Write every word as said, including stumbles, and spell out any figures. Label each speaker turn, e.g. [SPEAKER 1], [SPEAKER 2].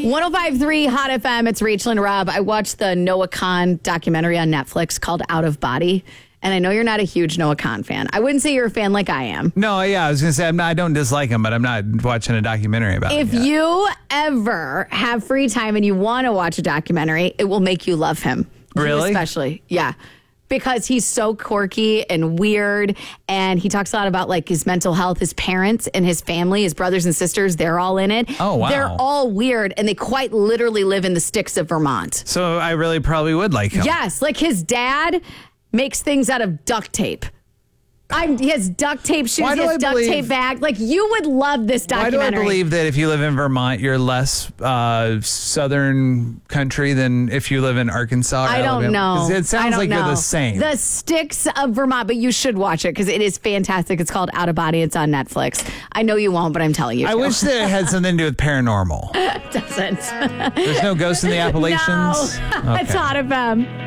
[SPEAKER 1] one oh five point three Hot F M. It's Rachel and Rob. I watched the Noah Kahn documentary on Netflix called Out of Body. And I know you're not a huge Noah Kahn fan. I wouldn't say you're a fan like I am.
[SPEAKER 2] No, yeah, I was going to say, I'm not, I don't dislike him, but I'm not watching a documentary about him.
[SPEAKER 1] If
[SPEAKER 2] yet.
[SPEAKER 1] you ever have free time and you want to watch a documentary, it will make you love him.
[SPEAKER 2] Really?
[SPEAKER 1] You especially, yeah. Because he's so quirky and weird, and he talks a lot about like his mental health, his parents and his family, his brothers and sisters, they're all in it.
[SPEAKER 2] Oh, wow.
[SPEAKER 1] They're all weird, and they quite literally live in the sticks of Vermont.
[SPEAKER 2] So I really probably would like him.
[SPEAKER 1] Yes, like his dad makes things out of duct tape. I'm, he has duct tape shoes,
[SPEAKER 2] Why
[SPEAKER 1] he
[SPEAKER 2] do
[SPEAKER 1] has
[SPEAKER 2] I
[SPEAKER 1] duct
[SPEAKER 2] believe-
[SPEAKER 1] tape bag. Like, you would love this
[SPEAKER 2] Why
[SPEAKER 1] documentary.
[SPEAKER 2] do I believe that if you live in Vermont, you're less uh, southern country than if you live in Arkansas? Or
[SPEAKER 1] I don't
[SPEAKER 2] Alabama?
[SPEAKER 1] know.
[SPEAKER 2] 'Cause It
[SPEAKER 1] I
[SPEAKER 2] sounds
[SPEAKER 1] don't
[SPEAKER 2] like
[SPEAKER 1] know.
[SPEAKER 2] you're the same.
[SPEAKER 1] The Sticks of Vermont, but you should watch it because it is fantastic. It's called Out of Body. It's on Netflix. I know you won't, but I'm telling you.
[SPEAKER 2] I
[SPEAKER 1] to.
[SPEAKER 2] wish that it had something to do with paranormal.
[SPEAKER 1] It doesn't.
[SPEAKER 2] There's no ghosts in the Appalachians?
[SPEAKER 1] No, it's
[SPEAKER 2] Okay.
[SPEAKER 1] Hot F M.